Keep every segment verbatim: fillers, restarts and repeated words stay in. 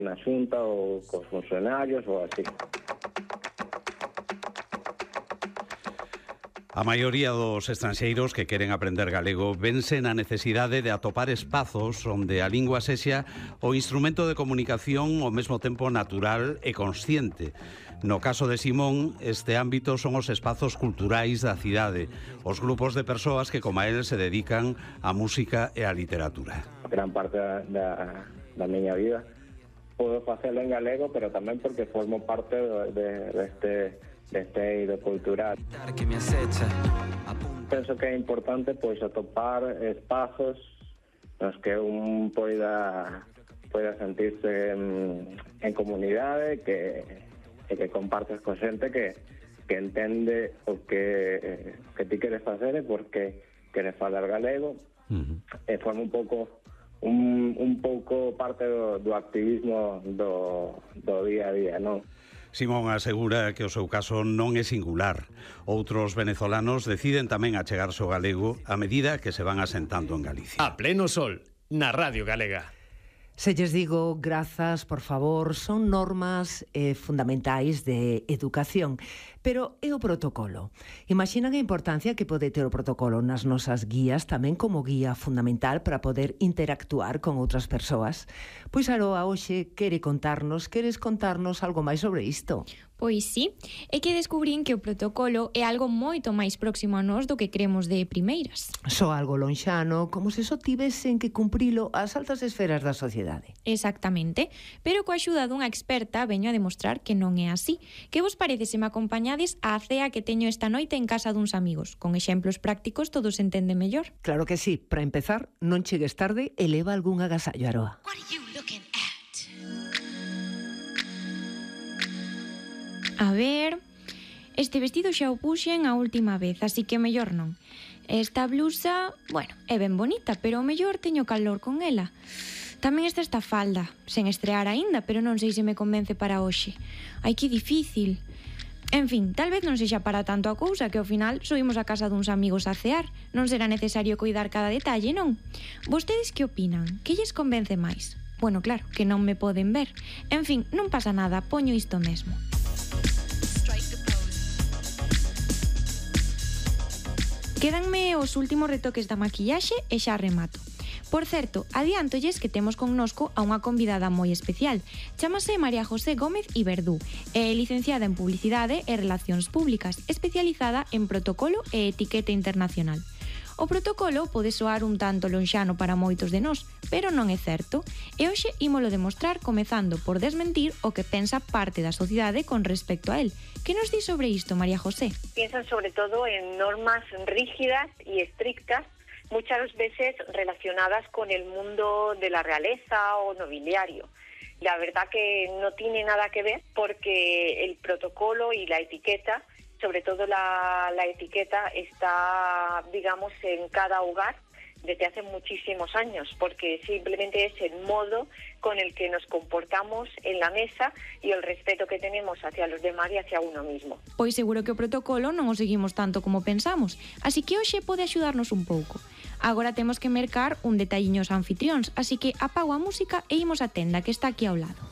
na xunta ou cos funcionarios ou así. A maioría dos estranxeiros que queren aprender galego vense na necesidade de atopar espazos onde a lingua sexa o instrumento de comunicación ao mesmo tempo natural e consciente. No caso de Simón, este ámbito son os espazos culturais da cidade, os grupos de persoas que, como a él, se dedican á música e á literatura. Gran parte da, da, da miña vida podo facelo en galego, pero tamén porque formo parte de, de, deste deste eido cultural. Penso que é importante pois atopar espazos nos que un poida poida sentirse en, en comunidade, que e que compartes con xente que que entende o que que ti queres facer e por que queres falar galego. Uh-huh. E forma un pouco un, un pouco parte do, do activismo do, do día a día, non? Simón asegura que o seu caso non é singular. Outros venezolanos deciden tamén achegarse ao galego a medida que se van asentando en Galicia. A pleno sol, na Radio Galega. Se lles digo grazas, por favor, son normas eh, fundamentais de educación, pero é o protocolo. Imaxinan a importancia que pode ter o protocolo nas nosas guías, tamén como guía fundamental para poder interactuar con outras persoas. Pois Aroa hoxe quere contarnos, queres contarnos algo máis sobre isto? Pois sí, é que descubrín que o protocolo é algo moito máis próximo a nós do que cremos de primeiras. Só algo lonxano, como se só tivesen que cumprilo as altas esferas da sociedade. Exactamente, pero coa axuda dunha experta veño a demostrar que non é así. Que vos parece se me acompañades á cea que teño esta noite en casa duns amigos? Con exemplos prácticos todo se entende mellor. Claro que sí, para empezar, non chegues tarde e leva algún agasallo, Aroa. What are you looking at? A ver, este vestido xa o puxen a última vez, así que mellor non. Esta blusa, bueno, é ben bonita, pero o mellor teño calor con ela. Tamén está esta falda, sen estrear aínda, pero non sei se me convence para hoxe. Ai, que difícil. En fin, tal vez non sexa para tanto a cousa que ao final subimos a casa duns amigos a cear. Non será necesario cuidar cada detalle, non? Vostedes que opinan? Que lles convence máis? Bueno, claro, que non me poden ver. En fin, non pasa nada, poño isto mesmo. Quédanme os últimos retoques da maquillaxe e xa remato. Por certo, adiántolles que temos connosco a unha convidada moi especial. Chámase María José Gómez Iberdú. É licenciada en Publicidade e Relacións Públicas, especializada en protocolo e etiqueta internacional. O protocolo pode soar un tanto lonxano para moitos de nós, pero non é certo. E hoxe ímolo demostrar comezando por desmentir o que pensa parte da sociedade con respecto a él. Que nos di sobre isto, María José? Piensan sobre todo en normas rígidas y estrictas, muchas veces relacionadas con el mundo de la realeza o nobiliario. La verdad que no tiene nada que ver porque el protocolo y la etiqueta, sobre todo la, la etiqueta, está, digamos, en cada hogar desde hace muchísimos años, porque simplemente es el modo con el que nos comportamos en la mesa y el respeto que tenemos hacia los demás y hacia uno mismo. Pois seguro que o protocolo non o seguimos tanto como pensamos, así que hoxe pode axudarnos un pouco. Agora temos que mercar un detalliño aos anfitrións, así que apago a música e imos á tenda que está aquí ao lado.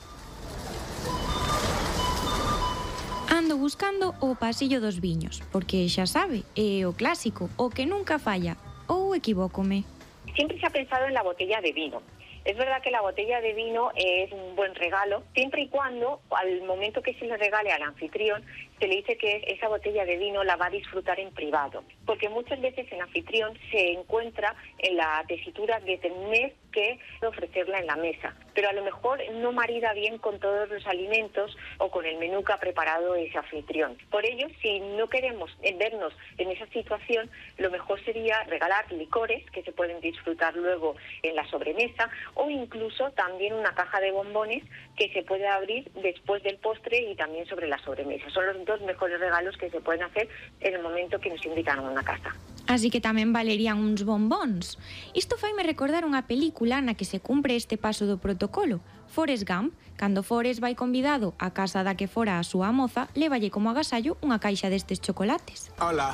Ando buscando o pasillo dos viños, porque xa sabe, é o clásico, o que nunca falla. Ou equivócome? Siempre se ha pensado en la botella de vino. Es verdad que la botella de vino es un buen regalo, siempre y cuando al momento que se le regale al anfitrión se le dice que esa botella de vino la va a disfrutar en privado, porque muchas veces el anfitrión se encuentra en la tesitura de tener que ofrecerla en la mesa, pero a lo mejor no marida bien con todos los alimentos o con el menú que ha preparado ese anfitrión. Por ello, si no queremos vernos en esa situación, lo mejor sería regalar licores que se pueden disfrutar luego en la sobremesa, o incluso también una caja de bombones que se puede abrir después del postre y también sobre la sobremesa. Son los dos mejores regalos que se pueden hacer en el momento que nos invitan a una casa. Así que tamén valerían uns bombóns. Isto faime recordar unha película na que se cumpre este paso do protocolo. Forrest Gump, cando Forrest vai convidado á casa da que fora a súa moza, lévalle como agasallo unha caixa destes chocolates. Hola,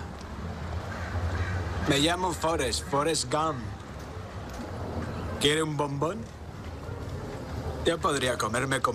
me llamo Forrest, Forrest Gump. ¿Quiere un bombón? Yo podría comerme como